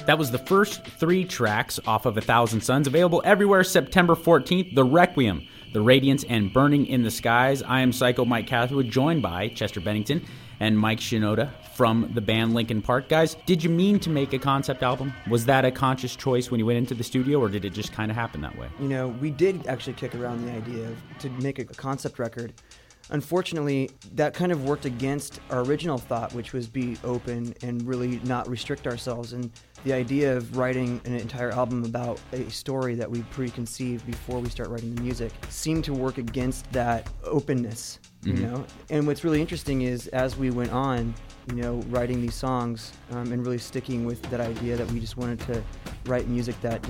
That was the first 3 tracks off of 1,000 Suns, available everywhere September 14th, The Requiem, The Radiance, and Burning in the Skies. I am Psycho Mike Catherwood, joined by Chester Bennington and Mike Shinoda from the band Linkin Park. Guys, did you mean to make a concept album? Was that a conscious choice when you went into the studio, or did it just kind of happen that way? You know, we did actually kick around the idea to make a concept record. Unfortunately, that kind of worked against our original thought, which was be open and really not restrict ourselves. And the idea of writing an entire album about a story that we preconceived before we start writing the music seemed to work against that openness, you know? And what's really interesting is as we went on, you know, writing these songs and really sticking with that idea that we just wanted to write music that